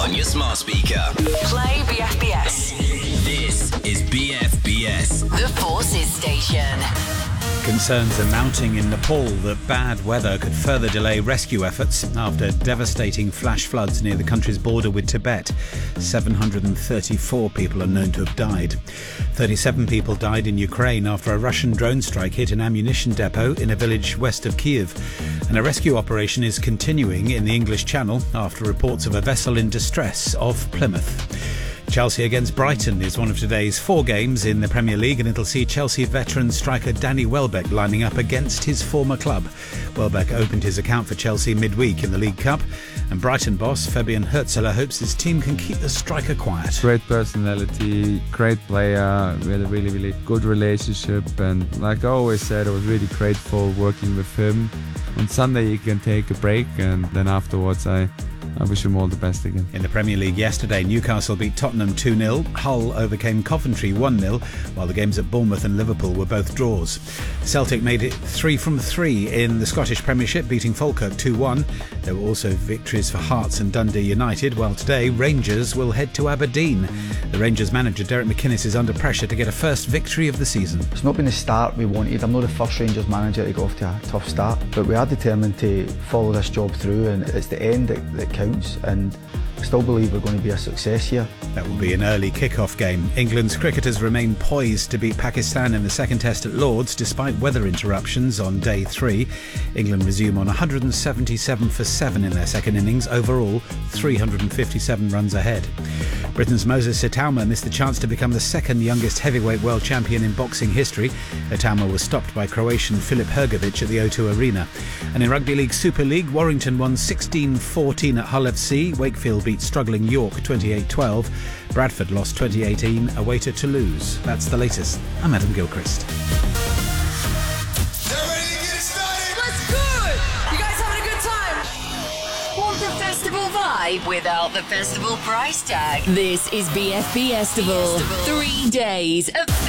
on your smart speaker. Play BFBS. This is BFBS. The Forces Station. Concerns are mounting in Nepal that bad weather could further delay rescue efforts after devastating flash floods near the country's border with Tibet. 734 people are known to have died. 37 people died in Ukraine after a Russian drone strike hit an ammunition depot in a village west of Kiev. And a rescue operation is continuing in the English Channel after reports of a vessel in distress off Plymouth. Chelsea against Brighton is one of today's 4 games in the Premier League, and it'll see Chelsea veteran striker Danny Welbeck lining up against his former club. Welbeck opened his account for Chelsea midweek in the League Cup, and Brighton boss Fabian Hürzeler hopes his team can keep the striker quiet. Great personality, great player, we had a really good relationship, and like I always said, I was really grateful working with him. On Sunday he can take a break, and then afterwards I wish him all the best again. In the Premier League yesterday, Newcastle beat Tottenham 2-0, Hull overcame Coventry 1-0, while the games at Bournemouth and Liverpool were both draws. Celtic made it 3 from 3 in the Scottish Premiership, beating Falkirk 2-1. There were also victories for Hearts and Dundee United, while today Rangers will head to Aberdeen. The Rangers manager Derek McInnes is under pressure to get a first victory of the season. It's not been the start we wanted. I'm not the first Rangers manager to go off to a tough start, but we are determined to follow this job through, and it's the end that counts, and I still believe we're going to be a success here. That will be an early kick-off game. England's cricketers remain poised to beat Pakistan in the second test at Lords despite weather interruptions on day 3. England resume on 177 for 7 in their second innings, overall 357 runs ahead. Britain's Moses Itauma missed the chance to become the second youngest heavyweight world champion in boxing history. Itauma was stopped by Croatian Filip Hrgovic at the O2 Arena. And in Rugby League Super League, Warrington won 16-14 at Hull FC. Wakefield beat struggling York 28-12. Bradford lost 2018 away to Toulouse. That's the latest. I'm Adam Gilchrist. Without the festival price tag. This is BFBestival. 3 days of